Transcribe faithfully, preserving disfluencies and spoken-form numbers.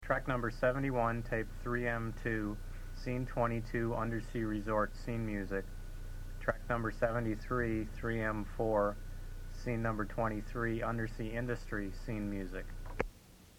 Track number seventy-one, tape three M two, scene twenty-two, Undersea Resort, scene music. Track number seventy-three, three M four, scene number twenty-three, Undersea Industry, scene music.